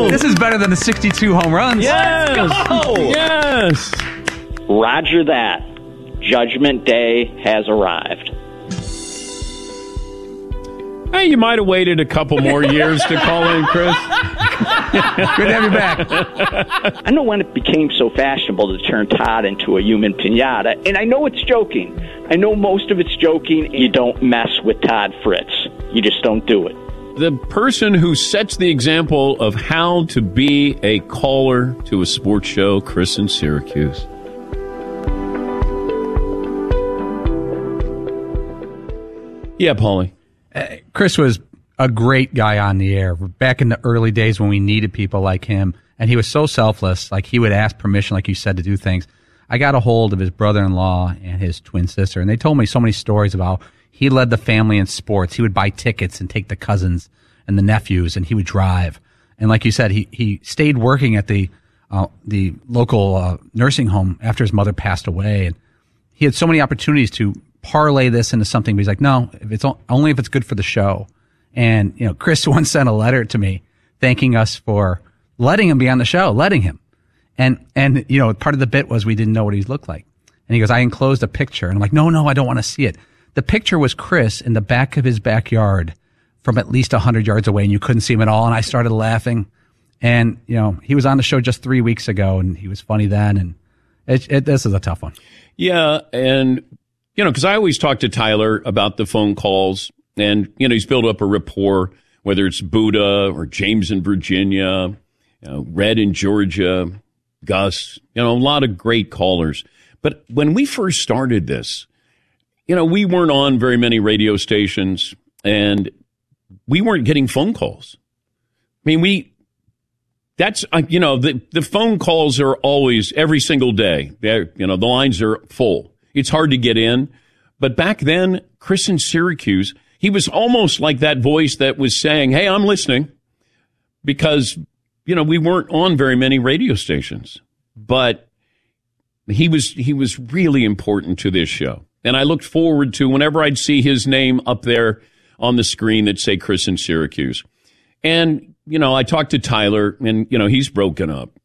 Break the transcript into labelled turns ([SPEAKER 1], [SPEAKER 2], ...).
[SPEAKER 1] This is better than the 62 home runs.
[SPEAKER 2] Yes.
[SPEAKER 3] Let's go.
[SPEAKER 2] Yes.
[SPEAKER 3] Roger that. Judgment Day has arrived.
[SPEAKER 2] Hey, you might have waited a couple more years to call in, Chris.
[SPEAKER 1] Good to have you back.
[SPEAKER 3] I know when it became so fashionable to turn Todd into a human piñata, and I know it's joking. I know most of it's joking. You don't mess with Todd Fritz. You just don't do it.
[SPEAKER 2] The person who sets the example of how to be a caller to a sports show, Chris in Syracuse. Yeah, Paulie.
[SPEAKER 1] Chris was a great guy on the air back in the early days when we needed people like him. And he was so selfless. Like, he would ask permission, like you said, to do things. I got a hold of his brother-in-law and his twin sister, and they told me so many stories about he led the family in sports. He would buy tickets and take the cousins and the nephews, and he would drive. And like you said, he stayed working at the local nursing home after his mother passed away. And he had so many opportunities to parlay this into something, but he's like, no, if it's only if it's good for the show. And, you know, Chris once sent a letter to me thanking us for letting him be on the show, letting him. And, you know, part of the bit was we didn't know what he looked like. And he goes, I enclosed a picture. And I'm like, no, I don't want to see it. The picture was Chris in the back of his backyard from at least 100 yards away, and you couldn't see him at all. And I started laughing. And, you know, he was on the show just 3 weeks ago, and he was funny then. And this is a tough one.
[SPEAKER 2] Yeah, and, you know, because I always talk to Tyler about the phone calls, and, you know, he's built up a rapport, whether it's Buddha or James in Virginia, you know, Red in Georgia, Gus, you know, a lot of great callers. But when we first started this, you know, we weren't on very many radio stations, and we weren't getting phone calls. I mean, that's, you know, the phone calls are always every single day. You know, the lines are full. It's hard to get in. But back then, Chris in Syracuse, he was almost like that voice that was saying, hey, I'm listening, because, you know, we weren't on very many radio stations. But he was really important to this show. And I looked forward to whenever I'd see his name up there on the screen that say Chris in Syracuse. And, you know, I talked to Tyler, and, you know, he's broken up.